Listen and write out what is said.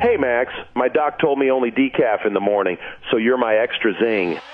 Hey, Max, my doc told me only decaf in the morning, so you're my extra zing.